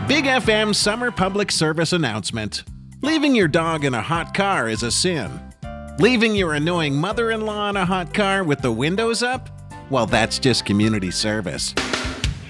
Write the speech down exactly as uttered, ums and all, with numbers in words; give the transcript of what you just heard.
Big F M Summer Public Service Announcement. Leaving your dog in a hot car is a sin. Leaving your annoying mother-in-law in a hot car with the windows up? Well, that's just community service.